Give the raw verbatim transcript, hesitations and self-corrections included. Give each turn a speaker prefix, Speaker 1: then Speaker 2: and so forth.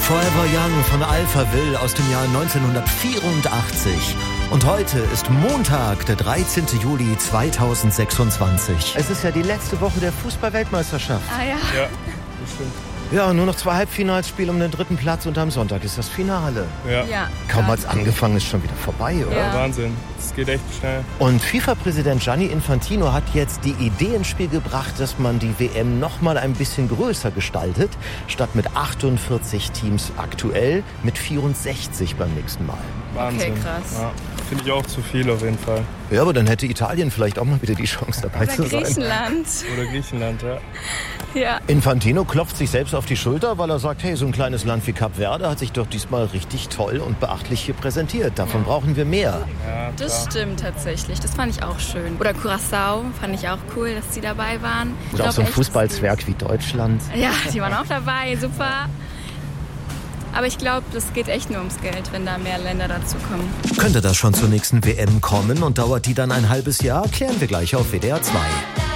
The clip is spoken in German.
Speaker 1: Forever Young von Alphaville aus dem Jahr neunzehnhundertvierundachtzig. Und heute ist Montag, der dreizehnten Juli zweitausendsechsundzwanzig. Es ist ja die letzte Woche der Fußball-Weltmeisterschaft.
Speaker 2: Ah ja.
Speaker 3: Ja, das stimmt.
Speaker 1: Ja, nur noch zwei Halbfinalspiele um den dritten Platz und am Sonntag ist das Finale.
Speaker 3: Ja.
Speaker 2: Ja.
Speaker 1: Kaum hat's angefangen, ist schon wieder vorbei, oder?
Speaker 2: Ja.
Speaker 3: Wahnsinn. Es geht echt schnell.
Speaker 1: Und FIFA-Präsident Gianni Infantino hat jetzt die Idee ins Spiel gebracht, dass man die W M noch mal ein bisschen größer gestaltet. Statt mit achtundvierzig Teams aktuell mit vierundsechzig beim nächsten Mal.
Speaker 3: Wahnsinn.
Speaker 2: Okay, krass.
Speaker 3: Ja. Finde ich auch zu viel auf jeden Fall.
Speaker 1: Ja, aber dann hätte Italien vielleicht auch mal wieder die Chance dabei
Speaker 2: Oder
Speaker 1: zu sein.
Speaker 2: Griechenland.
Speaker 3: Oder Griechenland, ja.
Speaker 2: Ja.
Speaker 1: Infantino klopft sich selbst auf die Schulter, weil er sagt, hey, so ein kleines Land wie Kap Verde hat sich doch diesmal richtig toll und beachtlich hier präsentiert. Davon brauchen wir mehr.
Speaker 3: Ja,
Speaker 2: Das
Speaker 3: klar.
Speaker 2: stimmt tatsächlich. Das fand ich auch schön. Oder Curaçao fand ich auch cool, dass die dabei waren. Ich
Speaker 1: Oder auch
Speaker 2: glaub
Speaker 1: so ein
Speaker 2: echt,
Speaker 1: Fußballzwerg wie Deutschland.
Speaker 2: das geht. Ja, die waren auch dabei. Super. Aber ich glaube, das geht echt nur ums Geld, wenn da mehr Länder dazu kommen.
Speaker 1: Könnte das schon zur nächsten W M kommen und dauert die dann ein halbes Jahr? Klären wir gleich auf W D R zwei.